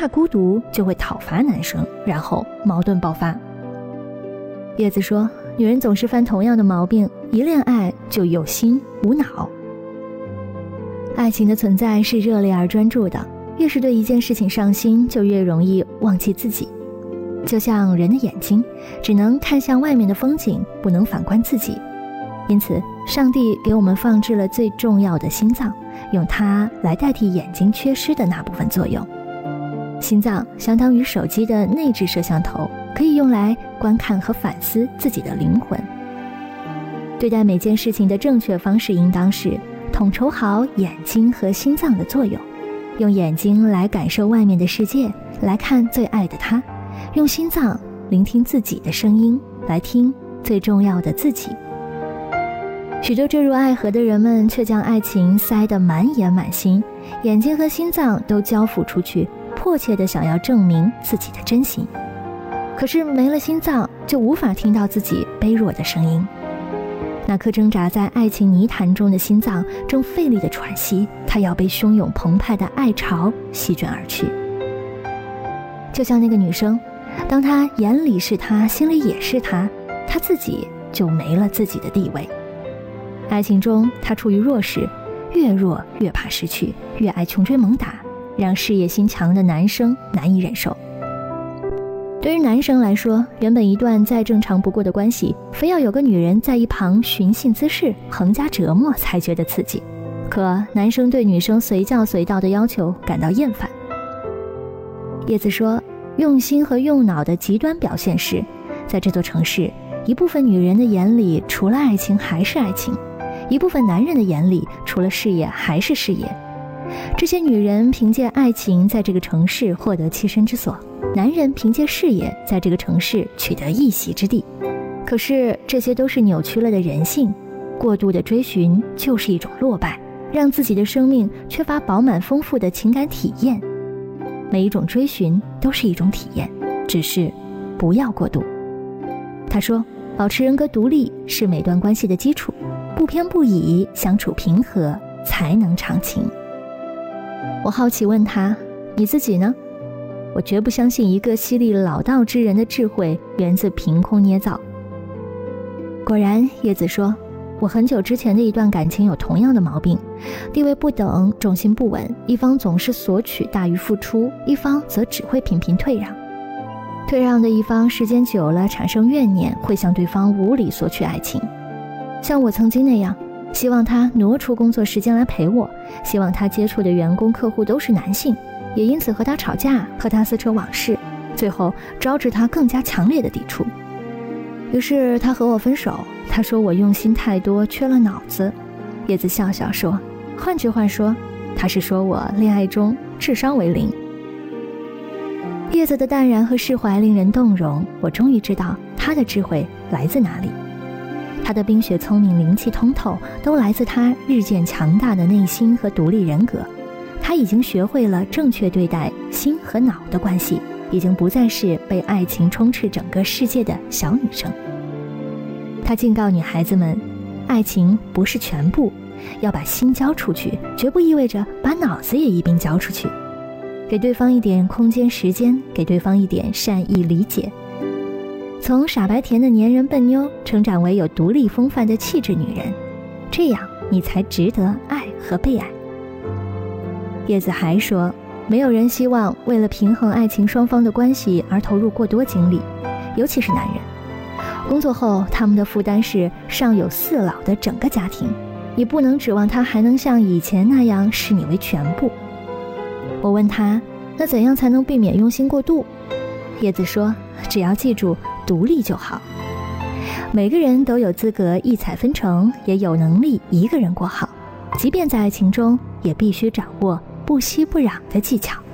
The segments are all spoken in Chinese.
怕孤独就会讨伐男生，然后矛盾爆发。叶子说，女人总是犯同样的毛病，一恋爱就有心无脑。爱情的存在是热烈而专注的，越是对一件事情上心，就越容易忘记自己。就像人的眼睛只能看向外面的风景，不能反观自己，因此上帝给我们放置了最重要的心脏，用它来代替眼睛缺失的那部分作用。心脏相当于手机的内置摄像头，可以用来观看和反思自己的灵魂。对待每件事情的正确方式应当是统筹好眼睛和心脏的作用，用眼睛来感受外面的世界，来看最爱的他，用心脏聆听自己的声音，来听最重要的自己。许多坠入爱河的人们却将爱情塞得满眼满心，眼睛和心脏都交付出去，迫切地想要证明自己的真心。可是没了心脏，就无法听到自己卑弱的声音。那颗挣扎在爱情泥潭中的心脏正费力地喘息，它要被汹涌澎湃的爱潮席卷而去。就像那个女生，当她眼里是他，心里也是他，她自己就没了自己的地位。爱情中她处于弱势，越弱越怕失去，越爱穷追猛打，让事业心强的男生难以忍受。对于男生来说，原本一段再正常不过的关系，非要有个女人在一旁寻衅滋事，横加折磨才觉得刺激。可男生对女生随叫随到的要求感到厌烦。叶子说，用心和用脑的极端表现是，在这座城市，一部分女人的眼里除了爱情还是爱情，一部分男人的眼里除了事业还是事业。这些女人凭借爱情在这个城市获得栖身之所，男人凭借事业在这个城市取得一席之地。可是这些都是扭曲了的人性，过度的追寻就是一种落败，让自己的生命缺乏饱满丰富的情感体验。每一种追寻都是一种体验，只是不要过度。他说，保持人格独立是每段关系的基础，不偏不倚，相处平和才能长情。我好奇问他，你自己呢？我绝不相信一个犀利老道之人的智慧源自凭空捏造。果然，叶子说，我很久之前的一段感情有同样的毛病，地位不等，重心不稳，一方总是索取大于付出，一方则只会频频退让。退让的一方时间久了产生怨念，会向对方无理索取爱情。像我曾经那样，希望他挪出工作时间来陪我，希望他接触的员工客户都是男性，也因此和他吵架，和他撕扯往事，最后招致他更加强烈的抵触。于是他和我分手，他说我用心太多，缺了脑子。叶子笑笑说，换句话说，他是说我恋爱中智商为零。叶子的淡然和释怀令人动容，我终于知道他的智慧来自哪里。他的冰雪聪明、灵气通透，都来自他日渐强大的内心和独立人格。他已经学会了正确对待心和脑的关系，已经不再是被爱情充斥整个世界的小女生。他警告女孩子们，爱情不是全部，要把心交出去，绝不意味着把脑子也一并交出去。给对方一点空间时间，给对方一点善意理解，从傻白甜的粘人笨妞成长为有独立风范的气质女人，这样你才值得爱和被爱。叶子还说，没有人希望为了平衡爱情双方的关系而投入过多精力，尤其是男人。工作后他们的负担是上有四老的整个家庭，你不能指望他还能像以前那样视你为全部。我问他，那怎样才能避免用心过度？叶子说，只要记住独立就好。每个人都有资格一彩纷呈，也有能力一个人过好，即便在爱情中也必须掌握不息不攘的技巧。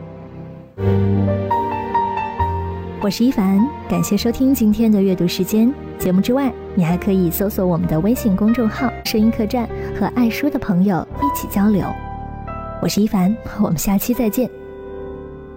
我是一凡，感谢收听今天的阅读时间。节目之外，你还可以搜索我们的微信公众号声音客栈，和爱书的朋友一起交流。我是一凡，我们下期再见。